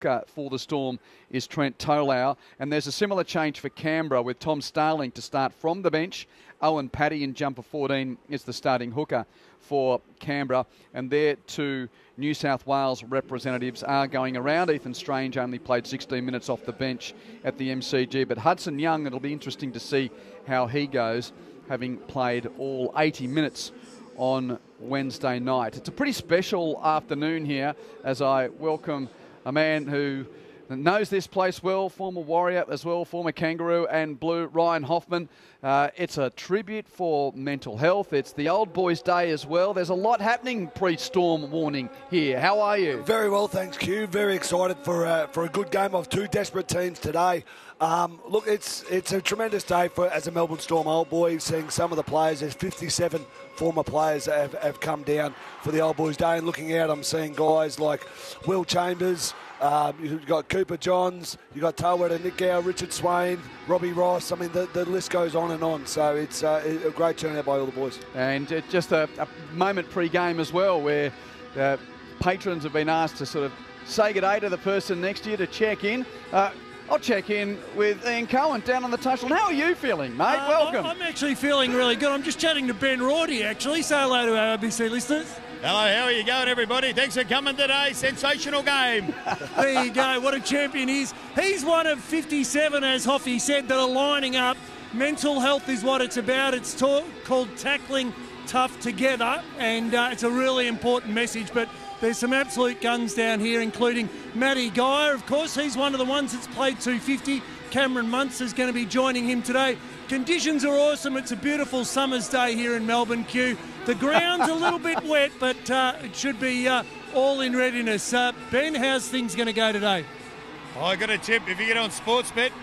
for the Storm is Trent Tolau. And there's a similar change for Canberra with Tom Starling to start from the bench. Owen Paddy in jumper 14 is the starting hooker for Canberra. And their two New South Wales representatives are going around. Ethan Strange only played 16 minutes off the bench at the MCG. But Hudson Young, it'll be interesting to see how he goes, having played all 80 minutes on Wednesday night. It's a pretty special afternoon here as I welcome a man who knows this place well, former Warrior as well, former Kangaroo and Blue, Ryan Hoffman. It's a tribute for mental health. It's the Old Boys' Day as well. There's a lot happening pre-storm warning here. How are you? Very well, thanks, Q. Very excited for a good game of two desperate teams today. Look, it's a tremendous day as a Melbourne Storm Old Boys, seeing some of the players. There's 57 former players that have come down for the Old Boys' Day. And looking out, I'm seeing guys like Will Chambers, you've got Cooper Johns, you've got Talweta, Nick Gow, Richard Swain, Robbie Ross. I mean, the list goes on and on. So it's a great turnout by all the boys. And just a moment pre-game as well where patrons have been asked to sort of say good day to the person next to you to check in. I'll check in with Ian Cohen down on the touchline. How are you feeling, mate? Welcome. I'm actually feeling really good. I'm just chatting to Ben Rorty, actually. Say hello to our ABC listeners. Hello, how are you going, everybody? Thanks for coming today. Sensational game. There you go. What a champion he is. He's one of 57, as Hoffy said, that are lining up. Mental health is what it's about. It's called Tackling Tough Together, and it's a really important message. But there's some absolute guns down here, including Matty Geyer. Of course, he's one of the ones that's played 250. Cameron Munster is going to be joining him today. Conditions are awesome. It's a beautiful summer's day here in Melbourne, Q. The ground's a little bit wet, but it should be all in readiness. Ben, how's things going to go today? I got a tip. If you get on Sportsbet,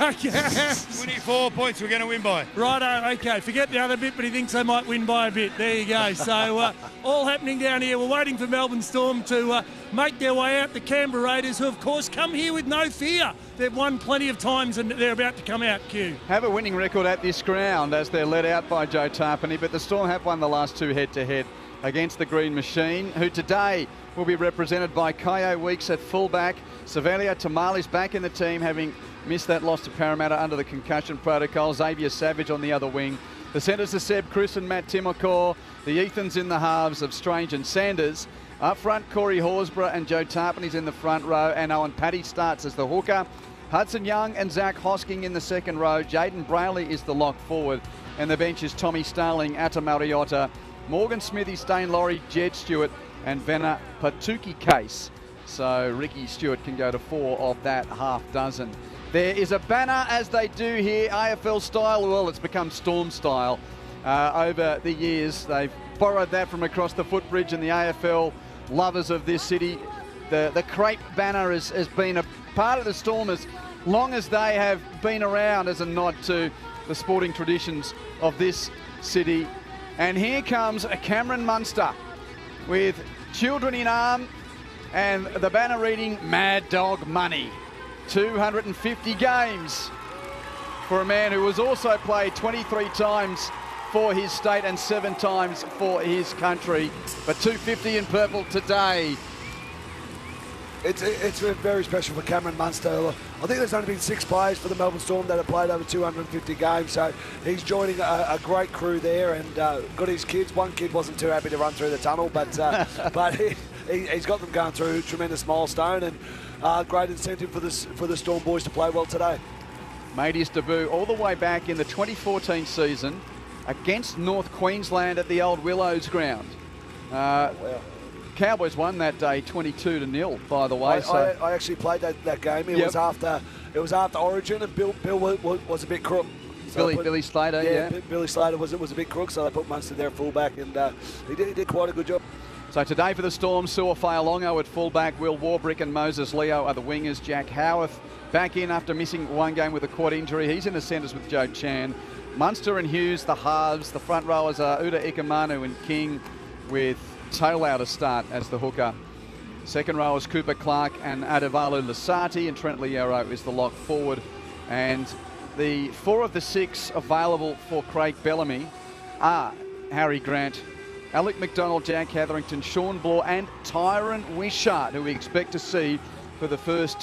24 points we're going to win by. Righto, okay. Forget the other bit, but he thinks they might win by a bit. There you go. So all happening down here. We're waiting for Melbourne Storm to make their way out. The Canberra Raiders, who of course come here with no fear. They've won plenty of times and they're about to come out, Q. Have a winning record at this ground as they're led out by Joe Tarpany, but the Storm have won the last two head-to-head against the Green Machine, who today will be represented by Kaio Weeks at fullback. Savelio Tamali's back in the team, having missed that loss to Parramatta under the concussion protocol. Xavier Savage on the other wing. The centres are Seb Chris and Matt Timokor. The Ethans in the halves of Strange and Sanders. Up front, Corey Horsburgh and Joe Tarpany's in the front row, and Owen Paddy starts as the hooker. Hudson Young and Zach Hosking in the second row. Jaden Brayley is the lock forward, and the bench is Tommy Starling, Atta Mariota, Morgan Smithy, Stain Laurie, Jed Stewart, and Venna Patuki Case. So Ricky Stewart can go to 4 of that half dozen. There is a banner, as they do here, AFL style. Well, it's become Storm style over the years. They've borrowed that from across the footbridge, and the AFL lovers of this city. The crepe banner has been a part of the Storm as long as they have been around, as a nod to the sporting traditions of this city. And here comes Cameron Munster with children in arm and the banner reading Mad Dog Money. 250 games for a man who has also played 23 times for his state and 7 times for his country. But 250 in purple today. It's very special for Cameron Munster. I think there's only been 6 players for the Melbourne Storm that have played over 250 games, so he's joining a great crew there, and got his kids. One kid wasn't too happy to run through the tunnel, but he's got them going through a tremendous milestone, and great incentive for the Storm boys to play well today. Made his debut all the way back in the 2014 season against North Queensland at the old Willows ground. Wow. Cowboys won that day 22-0, by the way. I actually played that game. It was after Origin, and Bill was a bit crook. So Billy Slater, yeah. Billy Slater was a bit crook, so they put Munster there at fullback, and he did quite a good job. So today for the Storm, Sua Fa'alongo at fullback, Will Warbrick and Moses Leo are the wingers. Jack Howarth back in after missing one game with a quad injury. He's in the centres with Joe Chan. Munster and Hughes, the halves. The front rowers are Uda Ikamanu and King, with Tolau to start as the hooker. Second row is Cooper Clark and Adavalu Lasati, and Trent Liero is the lock forward. And the 4 of the 6 available for Craig Bellamy are Harry Grant, Alec McDonald, Jack Hetherington, Sean Bloor and Tyron Wishart, who we expect to see for the first